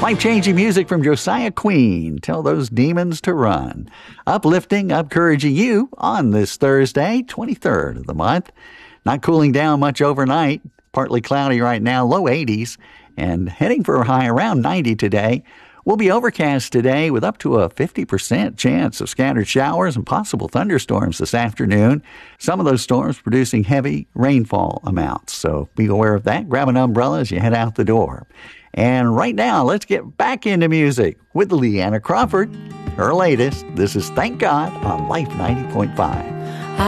Life-changing music from Josiah Queen. Tell those demons to run. Uplifting, encouraging you on this Thursday, 23rd of the month. Not cooling down much overnight. Partly cloudy right now, low 80s. And heading for a high around 90 today. We'll be overcast today with up to a 50% chance of scattered showers and possible thunderstorms this afternoon. Some of those storms producing heavy rainfall amounts. So be aware of that. Grab an umbrella as you head out the door. And right now, let's get back into music with Leanna Crawford. Her latest, this is Thank God on Life 90.5.